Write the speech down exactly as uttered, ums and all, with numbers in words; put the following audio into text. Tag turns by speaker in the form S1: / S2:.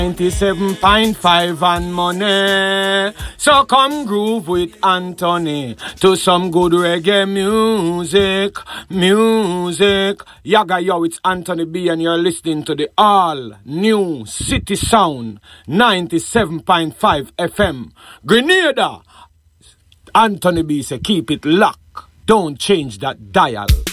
S1: ninety-seven point five and money. So come groove with Anthony to some good reggae music. Music. Yaga yo, it's Anthony B and you're listening to the all new City Sound ninety-seven point five F M. Grenada. Anthony B say keep it locked. Don't change that dial.